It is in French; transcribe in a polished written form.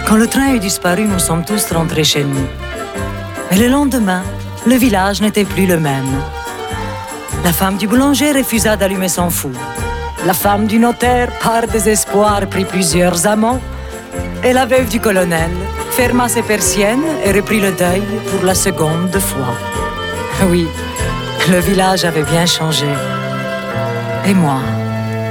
Quand le train eut disparu, nous sommes tous rentrés chez nous. Mais le lendemain, le village n'était plus le même. La femme du boulanger refusa d'allumer son four. La femme du notaire, par désespoir, prit plusieurs amants. Et la veuve du colonel ferma ses persiennes et reprit le deuil pour la seconde fois. Oui, le village avait bien changé. Et moi,